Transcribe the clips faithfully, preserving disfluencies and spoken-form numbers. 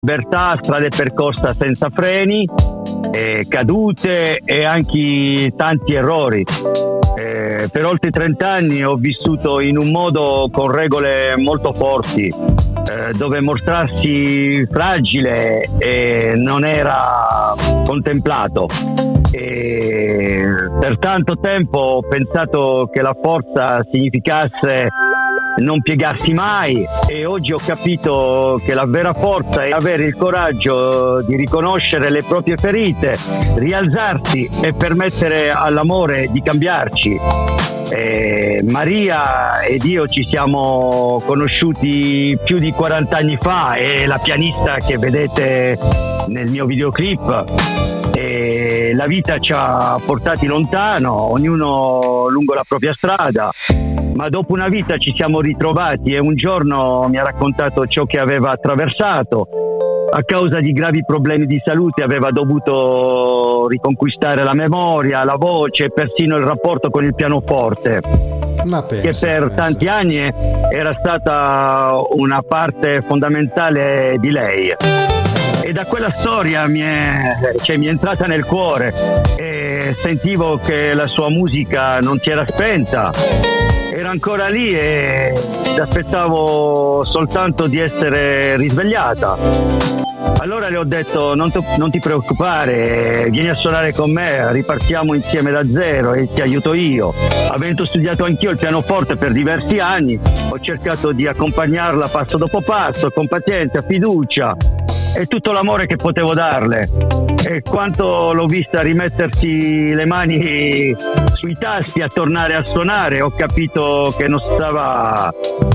libertà, strade percorse senza freni, eh, cadute e anche tanti errori. Eh, per oltre trenta anni ho vissuto in un modo con regole molto forti, eh, dove mostrarsi fragile eh, non era contemplato. E per tanto tempo ho pensato che la forza significasse non piegarsi mai, e oggi ho capito che la vera forza è avere il coraggio di riconoscere le proprie ferite, rialzarsi e permettere all'amore di cambiarci. Eh, Maria ed io ci siamo conosciuti più di quaranta anni fa, è la pianista che vedete nel mio videoclip. E la vita ci ha portati lontano, ognuno lungo la propria strada, ma dopo una vita ci siamo ritrovati e un giorno mi ha raccontato ciò che aveva attraversato. A causa di gravi problemi di salute aveva dovuto riconquistare la memoria, la voce e persino il rapporto con il pianoforte, ma pensa, che per pensa. tanti anni era stata una parte fondamentale di lei. E da quella storia mi è, cioè, mi è entrata nel cuore e sentivo che la sua musica non si era spenta, era ancora lì e aspettavo soltanto di essere risvegliata. Allora le ho detto: non, to- non ti preoccupare, vieni a suonare con me, ripartiamo insieme da zero e ti aiuto io. Avendo studiato anch'io il pianoforte per diversi anni, ho cercato di accompagnarla passo dopo passo, con pazienza, fiducia e tutto l'amore che potevo darle. E quanto l'ho vista rimettersi le mani sui tasti a tornare a suonare, ho capito che non stava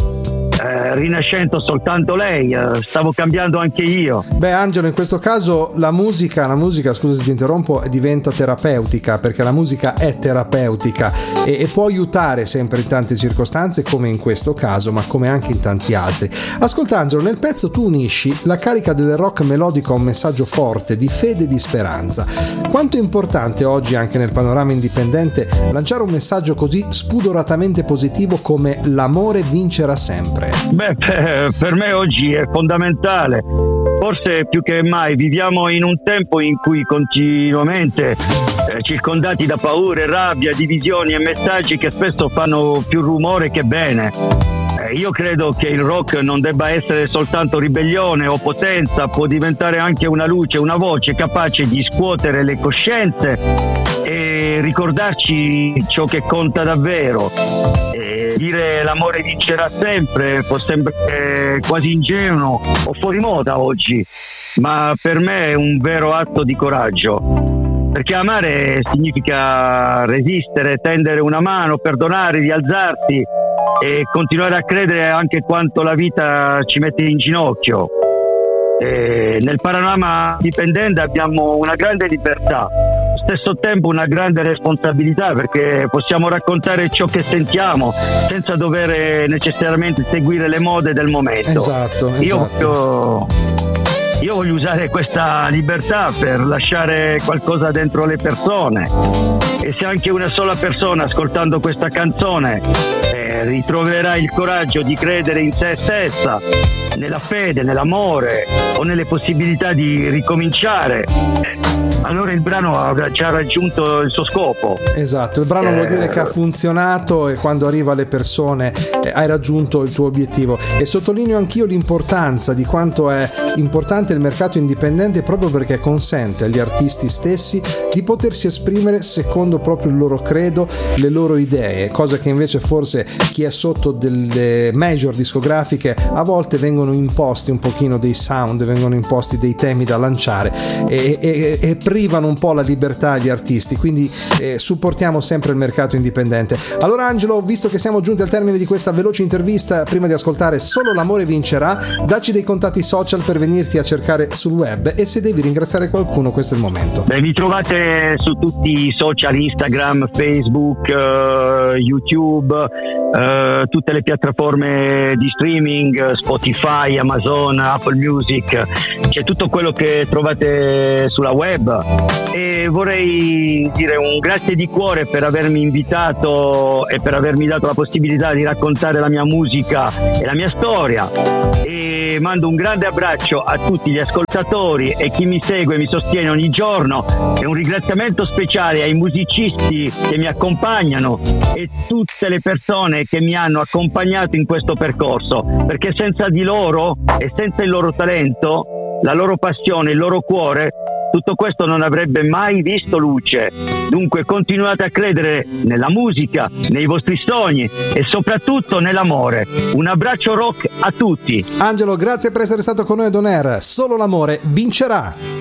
eh, rinascendo soltanto lei, eh, stavo cambiando anche io. Beh, Angelo, in questo caso la musica, la musica, scusa se ti interrompo, diventa terapeutica, perché la musica è terapeutica e, e può aiutare sempre in tante circostanze, come in questo caso, ma come anche in tanti altri. Ascolta Angelo, nel pezzo tu unisci la carica del rock melodico a un messaggio forte di fede e di speranza. Quanto è importante oggi, anche nel panorama indipendente, lanciare un messaggio così spudoratamente positivo come l'amore vincerà sempre? Beh, per me oggi è fondamentale. Forse più che mai viviamo in un tempo in cui continuamente eh, circondati da paure, rabbia, divisioni e messaggi che spesso fanno più rumore che bene. Eh, io credo che il rock non debba essere soltanto ribellione o potenza, può diventare anche una luce, una voce capace di scuotere le coscienze e ricordarci ciò che conta davvero. E dire l'amore vincerà sempre può sembrare quasi ingenuo o fuori moda oggi, ma per me è un vero atto di coraggio, perché amare significa resistere, tendere una mano, perdonare, rialzarsi e continuare a credere anche quanto la vita ci mette in ginocchio. E nel panorama dipendente abbiamo una grande libertà, allo stesso tempo una grande responsabilità, perché possiamo raccontare ciò che sentiamo senza dover necessariamente seguire le mode del momento. Esatto, esatto. Io, io, io voglio usare questa libertà per lasciare qualcosa dentro le persone, e se anche una sola persona ascoltando questa canzone eh, ritroverà il coraggio di credere in se stessa, nella fede, nell'amore o nelle possibilità di ricominciare, allora il brano avrà già raggiunto il suo scopo. Esatto, il brano eh... vuol dire che ha funzionato, e quando arriva alle persone eh, hai raggiunto il tuo obiettivo. E sottolineo anch'io l'importanza di quanto è importante il mercato indipendente, proprio perché consente agli artisti stessi di potersi esprimere secondo proprio il loro credo, le loro idee, cosa che invece forse chi è sotto delle major discografiche a volte vengono imposti un pochino dei sound, vengono imposti dei temi da lanciare e, e, e privano un po' la libertà agli artisti, quindi eh, supportiamo sempre il mercato indipendente. Allora Angelo, visto che siamo giunti al termine di questa veloce intervista, prima di ascoltare Solo l'amore vincerà, dacci dei contatti social per venirti a cercare sul web, e se devi ringraziare qualcuno questo è il momento. Beh, mi trovate su tutti i social, Instagram, Facebook, uh, YouTube, uh, tutte le piattaforme di streaming, Spotify, Amazon, Apple Music, c'è tutto quello che trovate sulla web. E vorrei dire un grazie di cuore per avermi invitato e per avermi dato la possibilità di raccontare la mia musica e la mia storia, e quindi mando un grande abbraccio a tutti gli ascoltatori e chi mi segue e mi sostiene ogni giorno, e un ringraziamento speciale ai musicisti che mi accompagnano e tutte le persone che mi hanno accompagnato in questo percorso, perché senza di loro e senza il loro talento, la loro passione, il loro cuore, tutto questo non avrebbe mai visto luce. Dunque continuate a credere nella musica, nei vostri sogni e soprattutto nell'amore. Un abbraccio rock a tutti. Angelo, grazie per essere stato con noi ad On Air. Solo l'amore vincerà.